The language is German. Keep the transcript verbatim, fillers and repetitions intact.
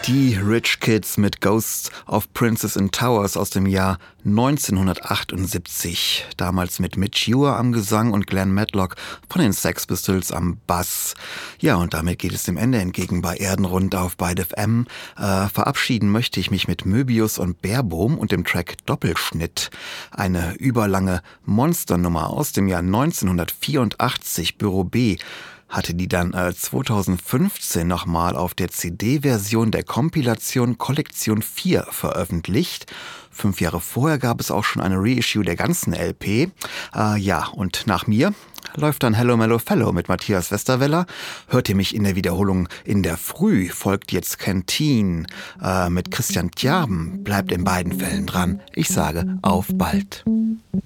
Die Rich Kids mit Ghosts of Princes in Towers aus dem Jahr neunzehnhundertachtundsiebzig. Damals mit Mitch Ure am Gesang und Glenn Matlock von den Sex Pistols am Bass. Ja, und damit geht es dem Ende entgegen bei Erdenrund auf Byte F M. Äh, verabschieden möchte ich mich mit Möbius und Baerbohm und dem Track Doppelschnitt. Eine überlange Monsternummer aus dem Jahr neunzehnhundertvierundachtzig, Büro B. hatte die dann äh, zweitausendfünfzehn nochmal auf der C D-Version der Kompilation Kollektion vier veröffentlicht. Fünf Jahre vorher gab es auch schon eine Reissue der ganzen L P. Äh, ja, und nach mir läuft dann Hello Mellow Fellow mit Matthias Westerweller. Hört ihr mich in der Wiederholung in der Früh, folgt jetzt Canteen äh, mit Christian Tjarben. Bleibt in beiden Fällen dran. Ich sage auf bald.